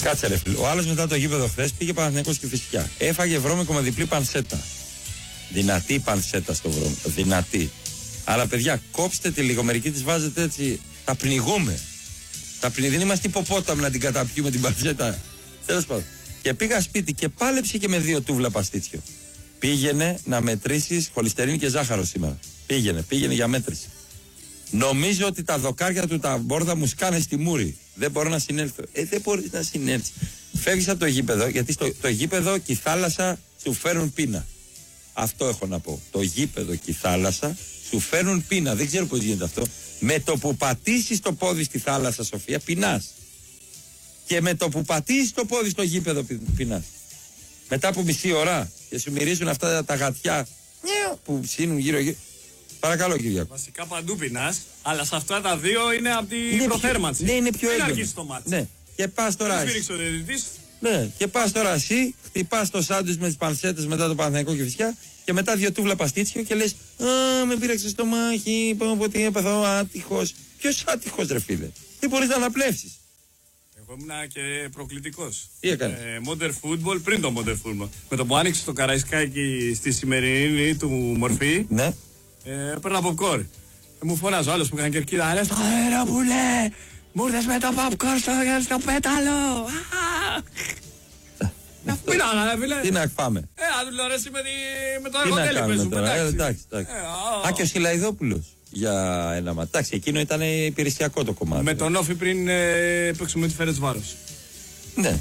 Κάτσε ρε φίλε. Ο άλλος μετά το γήπεδο χθες πήγε Παναθηναϊκός και Κηφισιά. Έφαγε βρώμικο με διπλή πανσέτα. Δυνατή πανσέτα στο βρώμικο. Δυνατή. Αλλά παιδιά, κόψτε τη λίγο. Μερικοί της βάζετε έτσι. Τα πνιγούμε. Δεν είμαστε υποπόταμοι να την καταπιούμε την πανσέτα. Τέλος πάντων. Και πήγα σπίτι και πάλεψε και με 2 τούβλα παστίτσιο. Πήγαινε να μετρήσεις χολυστερίνη και ζάχαρο σήμερα. Πήγαινε για μέτρηση. Νομίζω ότι τα δοκάρια του τα μπόρδα μου σκάνε στη μούρη. Δεν μπορώ να συνέλθω. Δεν μπορείς να συνέλθεις. Φεύγεις από το γήπεδο, γιατί το γήπεδο και η θάλασσα σου φέρουν πείνα. Αυτό έχω να πω. Το γήπεδο και η θάλασσα σου φέρουν πείνα. Δεν ξέρω πώς γίνεται αυτό. Με το που πατήσεις το πόδι στη θάλασσα, Σοφία, πεινάς. Και με το που πατήσεις το πόδι στο γήπεδο, πεινάς. Μετά από μισή ώρα και σου μυρίζουν αυτά τα γατιά που ψήνουν γύρω-γύρω. Παρακαλώ, Κυριάκο. Βασικά παντού πεινάς, αλλά σε αυτά τα δύο είναι από την προθέρμανση. Ναι, είναι πιο έντονο. Δεν αρχίσει το μάτι. Ναι. Και πας τώρα. Ναι, και πας τώρα εσύ, χτυπάς το σάντουιτς με τις πανσέτες μετά το Παναθηναϊκό και Κηφισιά και μετά 2 τούβλα παστίτσιο και λες «Α, με πήραξε στο μάχη, πω τι έπαθα, ο άτυχος». Ποιος άτυχος ρε φίλε? Τι μπορείς να αναπλέψεις? Εγώ ήμουν και προκλητικός. Τι έκανε? Modern football πριν το modern football. Με το που άνοιξε το Καραϊσκάκι στη σημερινή του μορφή. Ναι. Παίρνα popcorn. Μου φωνάζει ο άλλος που έκανε κερκίδα. Λες το αέρα που λέει. Μου ήρθες με το popcorn στο πέταλο. Πεινάνα, φίλε. Τι να φάμε? Αν του λέω ρε εσύ με το εργοτέλη παίζουμε. Εντάξει. Α, και ο Σιλαϊδόπουλος για ένα μάτι. Εντάξει, εκείνο ήταν υπηρεσιακό το κομμάτι. Με τον Όφη πριν παίξουμε τη Φερετσβάρος. Ναι.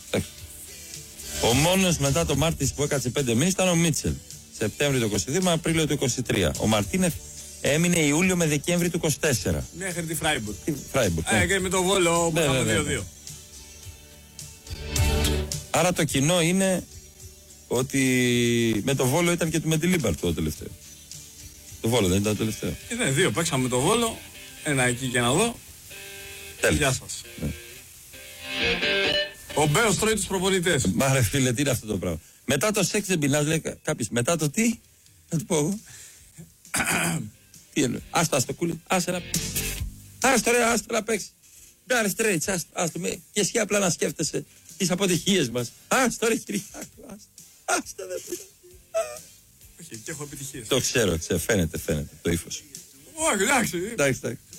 Ο μόνος μετά το Μάρτις που έκατσε 5 μήνες ήταν ο Μίτσελ. Σεπτέμβριο του 22 με Απρίλιο του 23. Ο Μαρτίνεφ έμεινε Ιούλιο με Δεκέμβρη του 24. Μέχρι τη Φράιμπουργκ. Και με το Βόλο που είχαμε 2-2. Άρα το κοινό είναι ότι με το Βόλο ήταν και με τη Λίμπαρ το τελευταίο. Το Βόλο δεν ήταν το τελευταίο? Ναι, 2 παίξαμε με το Βόλο. Ένα εκεί και ένα εδώ. Γεια σας. Ναι. Ο Μπέος τρώει τους προπονητές. Μα ρε φίλε, τι είναι αυτό το πράγμα? Μετά το σεξ δεν πεινάς, λέει κάποιος. Μετά το τι? Να του πω εγώ. Τι εννοεί? Άστο κούλι. Άστο να παίξει. Μπάρε στρέτς, άστο. Και εσύ απλά να σκέφτεσαι τις αποτυχίες μας. Άστο ρε Κυριάκο. Άστο δεν πειράζει. Όχι, και έχω επιτυχίες. Το ξέρω, φαίνεται το ύφος. Όχι, εντάξει.